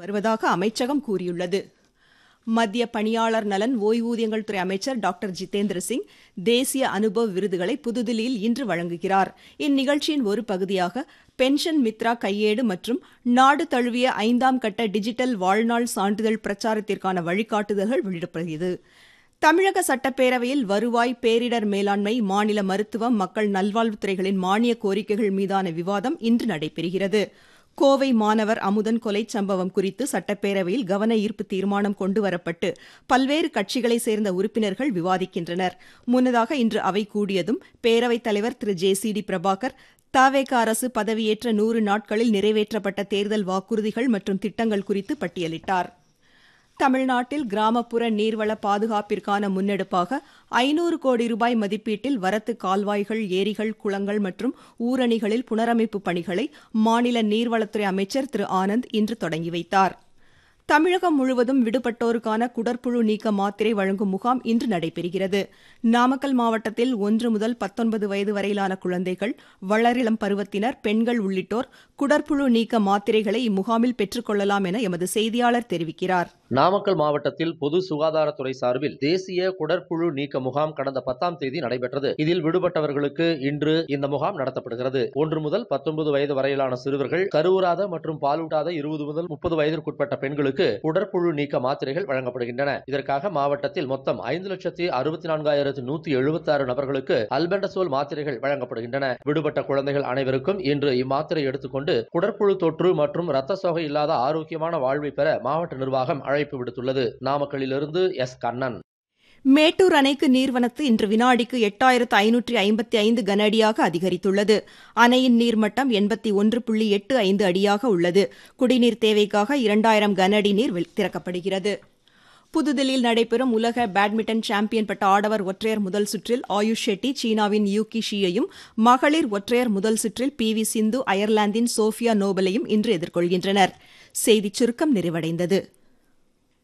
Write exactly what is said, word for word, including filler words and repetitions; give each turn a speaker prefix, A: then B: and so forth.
A: வருவதாக அமைச்சகம் கூறியுள்ளது. மத்திய பணியாளர் நலன் ஓய்வூதியங்கள் துறை அமைச்சர் டாக்டர் ஜிதேந்திர சிங் தேசிய அனுபவ் விருதுகளை புதுதில்லியில் இன்று வழங்குகிறார். இந்நிகழ்ச்சியின் ஒரு பகுதியாக பென்ஷன் மித்ரா கையேடு மற்றும் நாடு தழுவிய ஐந்தாம் கட்ட டிஜிட்டல் வாழ்நாள் சான்றிதழ் பிரச்சாரத்திற்கான வழிகாட்டுதல்கள் வெளியிடப்படுகிறது. தமிழக சட்டப்பேரவையில் வருவாய், பேரிடர் மேலாண்மை, மாநில மருத்துவம், மக்கள் நல்வாழ்வுத்துறைகளின் மானிய கோரிக்கைகள் மீதான விவாதம் இன்று நடைபெறுகிறது. கோவை மாணவர் அமுதன் கொலை சம்பவம் குறித்து சட்டப்பேரவையில் கவன ஈர்ப்பு தீர்மானம் கொண்டுவரப்பட்டு பல்வேறு கட்சிகளைச் சேர்ந்த உறுப்பினர்கள் விவாதிக்கின்றனர். முன்னதாக இன்று அவை கூடியதும் பேரவைத் தலைவர் திரு ஜே சி டி பிரபாகர் தவேக அரசு பதவியேற்ற நூறு நாட்களில் நிறைவேற்றப்பட்ட தேர்தல் வாக்குறுதிகள் மற்றும் திட்டங்கள் குறித்து பட்டியலிட்டார். தமிழ்நாட்டில் கிராமப்புற நீர்வள பாதுகாப்பிற்கான முன்னெடுப்பாக ஐநூறு கோடி ரூபாய் மதிப்பீட்டில் வரத்து கால்வாய்கள், ஏரிகள், குளங்கள் மற்றும் ஊரணிகளில் புனரமைப்பு பணிகளை மாநில நீர்வளத்துறை அமைச்சர் திரு ஆனந்த் இன்று தொடங்கி வைத்தார். தமிழகம் முழுவதும் விடுபட்டோருக்கான குடற்புழு நீக்க மாத்திரை வழங்கும் முகாம் இன்று நடைபெறுகிறது. நாமக்கல் மாவட்டத்தில் ஒன்று முதல் பத்தொன்பது வயது வரையிலான குழந்தைகள், வளரிளம் பருவத்தினர், பெண்கள் உள்ளிட்டோர் குடற்புழு நீக்க மாத்திரைகளை இம்முகாமில் பெற்றுக் கொள்ளலாம் என எமது செய்தியாளர் தெரிவிக்கிறார்.
B: நாமக்கல் மாவட்டத்தில் பொது சுகாதாரத்துறை சார்பில் தேசிய குடற்புழு நீக்க முகாம் கடந்த பத்தாம் தேதி நடைபெற்றது. இதில் விடுபட்டவர்களுக்கு இன்று இந்த முகாம் நடத்தப்படுகிறது. ஒன்று முதல் பத்தொன்பது வயது வரையிலான சிறுவர்கள், கருவுறாத மற்றும் பாலூட்டாத இருபது முதல் முப்பது வயதிற்குட்பட்ட பெண்களுக்கு குடற்புழு நீக்க மாத்திரைகள் வழங்கப்படுகின்றன. இதற்காக மாவட்டத்தில் மொத்தம் ஐந்து லட்சத்தி அறுபத்தி நான்காயிரத்து நூத்தி எழுபத்தி ஆறு நபர்களுக்கு அல்பெண்டசோல் மாத்திரைகள் வழங்கப்படுகின்றன. விடுபட்ட குழந்தைகள் அனைவருக்கும் இன்று இம்மாத்திரை எடுத்துக்கொண்டு குடற்புழு தொற்று மற்றும் ரத்த சோகை இல்லாத ஆரோக்கியமான வாழ்வை பெற மாவட்ட நிர்வாகம் அழைப்பு விடுத்துள்ளது. நாமக்கல்லிலிருந்து எஸ் கண்ணன்.
A: மேட்டூர் அணைக்கு நீர்வரத்து இன்று வினாடிக்கு எட்டாயிரத்து ஐநூற்றி ஐம்பத்தி ஐந்து கன அடியாக அதிகரித்துள்ளது. அணையின் நீர்மட்டம் எண்பத்தி ஒன்று புள்ளி எட்டு ஐந்து அடியாக உள்ளது. குடிநீர் தேவைக்காக இரண்டாயிரம் கன அடி நீர் திறக்கப்படுகிறது. புதுதில்லியில் நடைபெறும் உலக பேட்மிண்டன் சாம்பியன் பட்ட ஆடவர் ஒற்றையர் முதல் சுற்றில் ஆயுஷ் ஷெட்டி சீனாவின் யூகி ஷியையும், மகளிர் ஒற்றையர் முதல் சுற்றில் பி வி சிந்து அயர்லாந்தின் சோஃபியா நோபலையும் இன்று எதிர்கொள்கின்றனர். செய்திச் சுருக்கம் நிறைவடைந்தது.